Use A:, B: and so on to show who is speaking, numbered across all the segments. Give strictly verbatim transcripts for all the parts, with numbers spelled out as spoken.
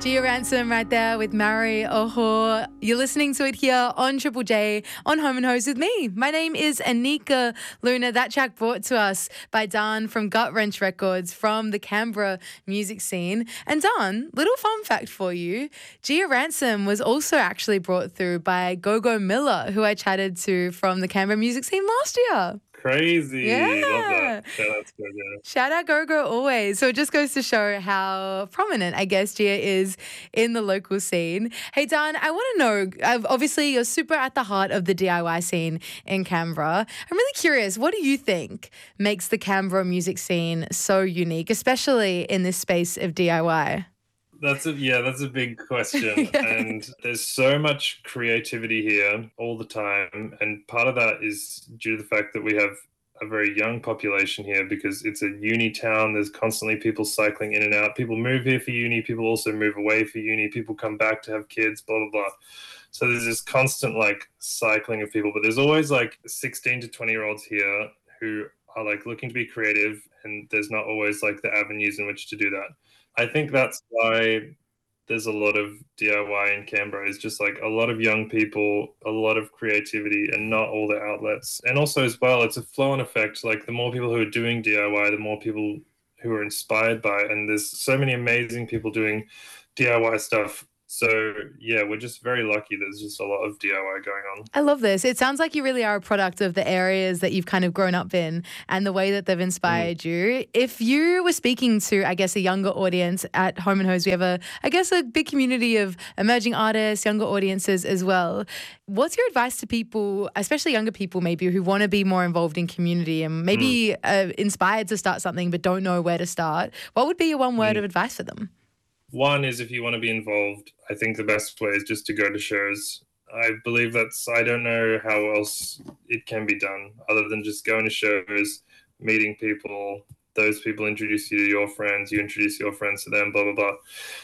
A: Gia Ransom right there with Mary Oho. You're listening to it here on Triple J on Home and Hose with me. My name is Anika Luna. That track brought to us by Dan from Gut Wrench Records from the Canberra music scene. And Dan, little fun fact for you, Gia Ransom was also actually brought through by Gogo Miller, who I chatted to from the Canberra music scene last year.
B: Crazy.
A: Yeah.
B: Love that. Shout out to Gogo.
A: Shout out Gogo always. So it just goes to show how prominent, I guess, Gia is in the local scene. Hey, Dan, I want to know, uh, obviously you're super at the heart of the D I Y scene in Canberra. I'm really curious, what do you think makes the Canberra music scene so unique, especially in this space of D I Y?
B: That's a yeah, that's a big question.
A: Yeah.
B: And there's so much creativity here all the time. And part of that is due to the fact that we have a very young population here because it's a uni town. There's constantly people cycling in and out. People move here for uni, people also move away for uni, people come back to have kids, blah blah blah. So there's this constant like cycling of people, but there's always like sixteen to twenty year olds here who are like looking to be creative, and there's not always like the avenues in which to do that. I think that's why there's a lot of D I Y in Canberra. Is just like a lot of young people, a lot of creativity, and not all the outlets. And also as well, it's a flow-on effect. Like the more people who are doing D I Y, the more people who are inspired by it. And there's so many amazing people doing D I Y stuff. So yeah, we're just very lucky. There's just a lot of D I Y going on.
A: I love this. It sounds like you really are a product of the areas that you've kind of grown up in and the way that they've inspired mm. you. If you were speaking to, I guess, a younger audience at Home and Hose, we have a, I guess, a big community of emerging artists, younger audiences as well. What's your advice to people, especially younger people maybe, who want to be more involved in community and maybe mm. uh, inspired to start something but don't know where to start? What would be your one word mm. of advice for them?
B: One is if you want to be involved, I think the best way is just to go to shows. I believe that's, I don't know how else it can be done other than just going to shows, meeting people, those people introduce you to your friends, you introduce your friends to them, blah, blah, blah.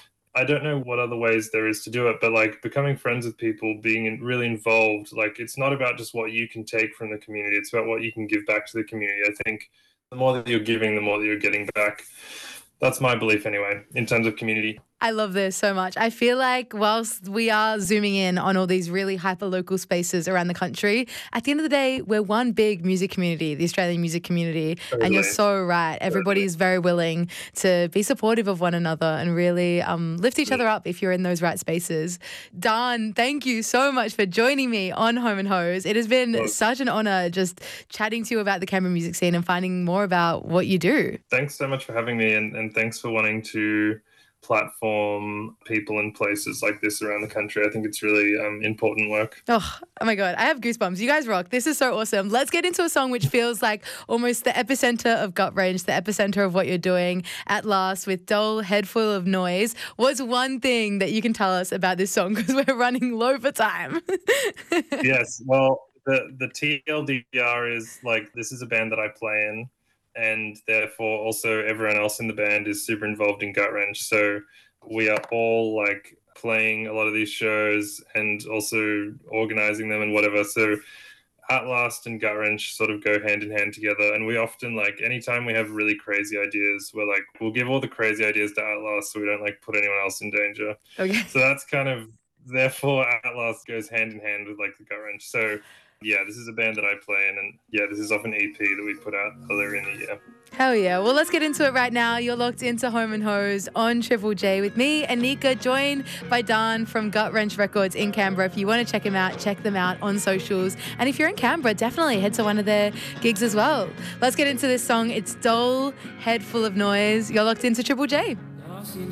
B: I don't know what other ways there is to do it, but like becoming friends with people, being really involved, like it's not about just what you can take from the community, it's about what you can give back to the community. I think the more that you're giving, the more that you're getting back. That's my belief anyway, in terms of community.
A: I love this so much. I feel like whilst we are zooming in on all these really hyper-local spaces around the country, at the end of the day, we're one big music community, the Australian music community. Totally. And you're so right. Everybody is very willing to be supportive of one another and really um, lift each yeah. other up if you're in those right spaces. Dan, thank you so much for joining me on Home and Hose. It has been well, such an honour just chatting to you about the Canberra music scene and finding more about what you do.
B: Thanks so much for having me, and, and thanks for wanting to platform people in places like this around the country. I think it's really um, important work.
A: Oh, oh my God, I have goosebumps. You guys rock. This is so awesome. Let's get into a song which feels like almost the epicenter of Gut Wrench, the epicenter of what you're doing at last with Dull Head Full of Noise. What's one thing that you can tell us about this song, because we're running low for time?
B: Yes, well, the, the T L D R is like, this is a band that I play in, and therefore also everyone else in the band is super involved in Gut Wrench. So we are all like playing a lot of these shows and also organizing them and whatever. So At Last and Gut Wrench sort of go hand in hand together. And we often, like, anytime we have really crazy ideas, we're like, we'll give all the crazy ideas to At Last so we don't like put anyone else in danger.
A: Okay.
B: So that's kind of, therefore At Last goes hand in hand with like the Gut Wrench. So yeah, this is a band that I play in, and yeah, this is off an E P that we put out earlier in the year.
A: Hell yeah. Well, let's get into it right now. You're locked into Home and Hose on Triple J with me, Anika, joined by Dan from Gut Wrench Records in Canberra. If you want to check them out, check them out on socials. And if you're in Canberra, definitely head to one of their gigs as well. Let's get into this song. It's Dull Head Full of Noise. You're locked into Triple J.
C: Lost in